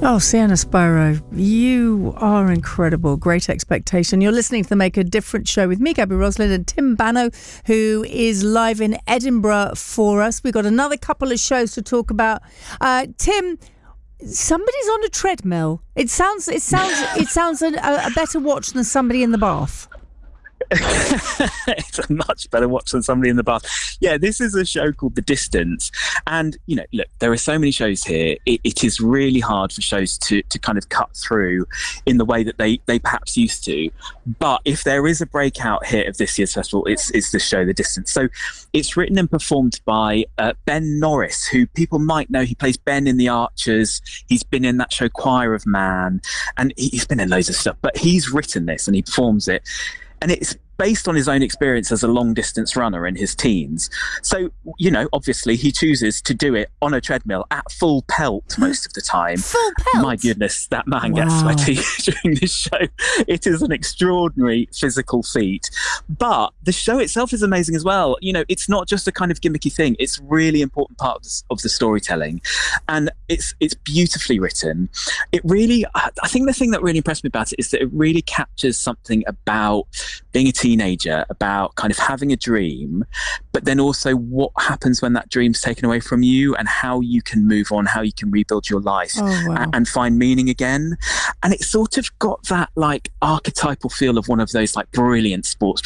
Oh, Sienna Sparrow, you are incredible. Great Expectation. You're listening to the Make a Difference show with me, Gabby Roslin, and Tim Bano, who is live in Edinburgh for us. We've got another couple of shows to talk about. Tim, somebody's on a treadmill. It sounds a better watch than somebody in the bath. It's a much better watch than somebody in the bath. Yeah, this is a show called The Distance. And, look, there are so many shows here. It is really hard for shows to kind of cut through in the way that they perhaps used to. But if there is a breakout hit of this year's festival, it's the show The Distance. So it's written and performed by Ben Norris, who people might know. He plays Ben in The Archers. He's been in that show Choir of Man, and he's been in loads of stuff. But he's written this and he performs it. And it's based on his own experience as a long-distance runner in his teens. So, obviously he chooses to do it on a treadmill at full pelt most of the time. Full pelt? My goodness, that man gets sweaty during this show. It is an extraordinary physical feat. But the show itself is amazing as well. It's not just a kind of gimmicky thing. It's a really important part of the storytelling. And it's beautifully written. It really, I think the thing that really impressed me about it is that it really captures something about being a teenager, about kind of having a dream, but then also what happens when that dream's taken away from you and how you can move on, how you can rebuild your life and find meaning again. And it's sort of got that like archetypal feel of one of those like brilliant sports